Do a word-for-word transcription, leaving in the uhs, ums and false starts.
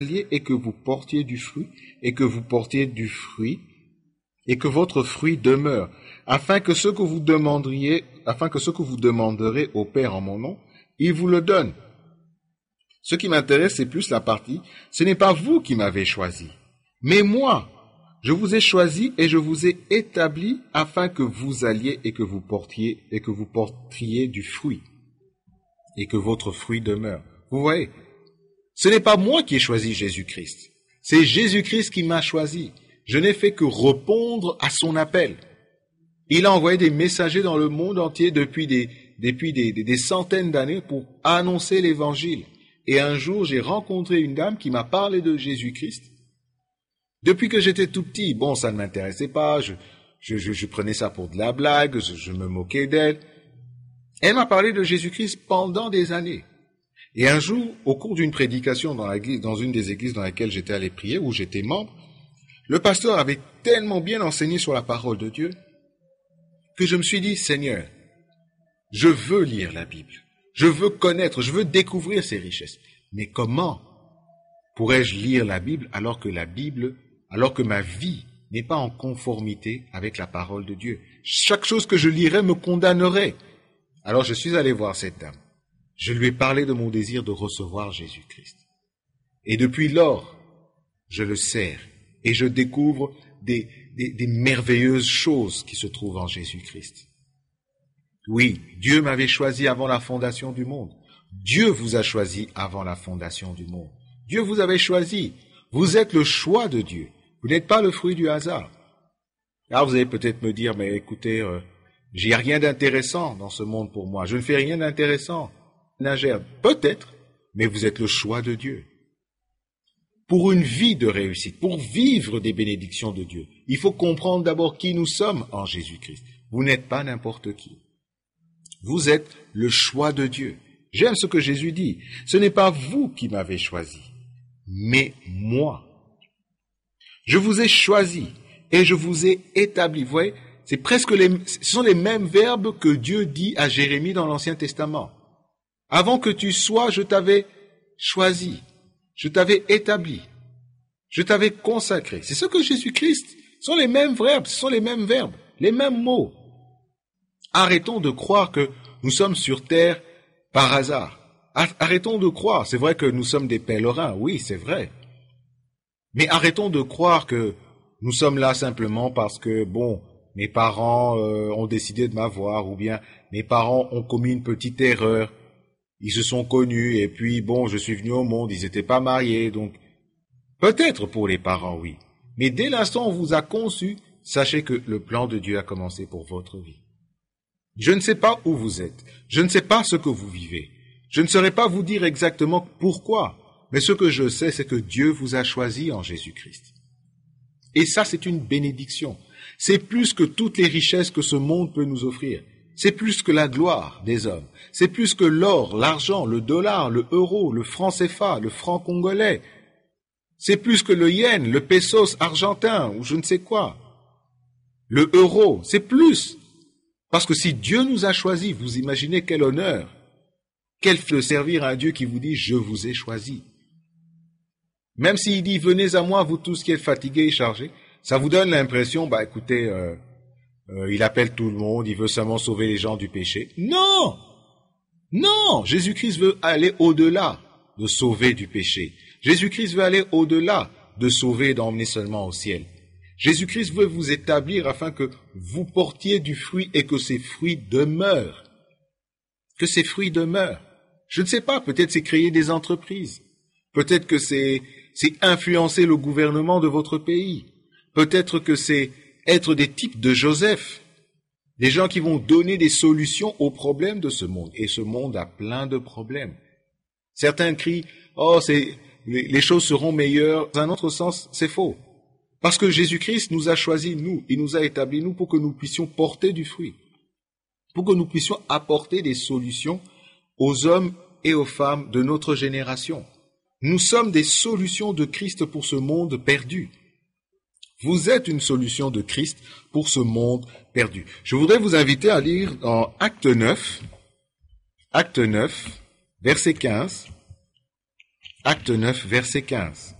et que vous portiez du fruit, et que vous portiez du fruit, et que votre fruit demeure, afin que ce que vous demanderiez, afin que ce que vous demanderez au Père en mon nom, il vous le donne. Ce qui m'intéresse, c'est plus la partie, ce n'est pas vous qui m'avez choisi, mais moi. Je vous ai choisi et je vous ai établi afin que vous alliez et que vous portiez et que vous portiez du fruit et que votre fruit demeure. Vous voyez, ce n'est pas moi qui ai choisi Jésus-Christ, c'est Jésus-Christ qui m'a choisi. Je n'ai fait que répondre à son appel. Il a envoyé des messagers dans le monde entier depuis des, depuis des, des, des centaines d'années pour annoncer l'évangile. Et un jour, j'ai rencontré une dame qui m'a parlé de Jésus-Christ. Depuis que j'étais tout petit, bon, ça ne m'intéressait pas, je, je, je, je prenais ça pour de la blague, je, je me moquais d'elle. Elle m'a parlé de Jésus-Christ pendant des années. Et un jour, au cours d'une prédication dans, l'église, dans une des églises dans laquelle j'étais allé prier, où j'étais membre, le pasteur avait tellement bien enseigné sur la parole de Dieu que je me suis dit, Seigneur, je veux lire la Bible, je veux connaître, je veux découvrir ses richesses. Mais comment pourrais-je lire la Bible alors que la Bible alors que ma vie n'est pas en conformité avec la parole de Dieu? Chaque chose que je lirais me condamnerait. Alors je suis allé voir cette dame. Je lui ai parlé de mon désir de recevoir Jésus-Christ. Et depuis lors, je le sers et je découvre des, des, des merveilleuses choses qui se trouvent en Jésus-Christ. Oui, Dieu m'avait choisi avant la fondation du monde. Dieu vous a choisi avant la fondation du monde. Dieu vous avait choisi. Vous êtes le choix de Dieu. Vous n'êtes pas le fruit du hasard. Alors vous allez peut-être me dire, mais écoutez, euh, j'ai rien d'intéressant dans ce monde pour moi. Je ne fais rien d'intéressant. Nagère, peut-être, mais vous êtes le choix de Dieu. Pour une vie de réussite, pour vivre des bénédictions de Dieu, il faut comprendre d'abord qui nous sommes en Jésus-Christ. Vous n'êtes pas n'importe qui. Vous êtes le choix de Dieu. J'aime ce que Jésus dit. Ce n'est pas vous qui m'avez choisi, mais moi. Je vous ai choisi et je vous ai établi. Vous voyez, c'est presque les, ce sont les mêmes verbes que Dieu dit à Jérémie dans l'Ancien Testament. Avant que tu sois, je t'avais choisi, je t'avais établi, je t'avais consacré. C'est ce que Jésus-Christ, ce sont les mêmes verbes, ce sont les mêmes verbes, les mêmes mots. Arrêtons de croire que nous sommes sur terre par hasard. Arrêtons de croire, c'est vrai que nous sommes des pèlerins, oui, c'est vrai. Mais arrêtons de croire que nous sommes là simplement parce que, bon, mes parents euh, ont décidé de m'avoir, ou bien mes parents ont commis une petite erreur, ils se sont connus, et puis, bon, je suis venu au monde, ils n'étaient pas mariés, donc, peut-être pour les parents, oui. Mais dès l'instant où on vous a conçu, sachez que le plan de Dieu a commencé pour votre vie. Je ne sais pas où vous êtes, je ne sais pas ce que vous vivez, je ne saurais pas vous dire exactement pourquoi, mais ce que je sais, c'est que Dieu vous a choisi en Jésus-Christ. Et ça, c'est une bénédiction. C'est plus que toutes les richesses que ce monde peut nous offrir. C'est plus que la gloire des hommes. C'est plus que l'or, l'argent, le dollar, le euro, le franc C F A, le franc congolais. C'est plus que le yen, le pesos argentin, ou je ne sais quoi. Le euro, c'est plus. Parce que si Dieu nous a choisis, vous imaginez quel honneur, quel de servir à un Dieu qui vous dit « Je vous ai choisi ». Même s'il dit « Venez à moi, vous tous qui êtes fatigués et chargés », ça vous donne l'impression, bah écoutez, euh, euh, il appelle tout le monde, il veut seulement sauver les gens du péché. Non! Non! Jésus-Christ veut aller au-delà de sauver du péché. Jésus-Christ veut aller au-delà de sauver et d'emmener seulement au ciel. Jésus-Christ veut vous établir afin que vous portiez du fruit et que ces fruits demeurent. Que ces fruits demeurent. Je ne sais pas, peut-être c'est créer des entreprises. Peut-être que c'est, c'est influencer le gouvernement de votre pays. Peut-être que c'est être des types de Joseph. Des gens qui vont donner des solutions aux problèmes de ce monde. Et ce monde a plein de problèmes. Certains crient, oh, c'est, les, les choses seront meilleures. Dans un autre sens, c'est faux. Parce que Jésus-Christ nous a choisis, nous, il nous a établis, nous, pour que nous puissions porter du fruit. Pour que nous puissions apporter des solutions aux hommes et aux femmes de notre génération. Nous sommes des solutions de Christ pour ce monde perdu. Vous êtes une solution de Christ pour ce monde perdu. Je voudrais vous inviter à lire dans Acte neuf, Acte neuf, verset quinze. Acte neuf, verset quinze.